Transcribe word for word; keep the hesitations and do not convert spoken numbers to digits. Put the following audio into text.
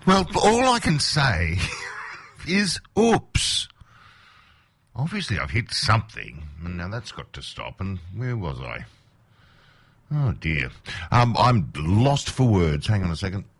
Well, all I can say is oops. Obviously, I've hit something, and now that's got to stop. And where was I? Oh, dear. Um, I'm lost for words. Hang on a second.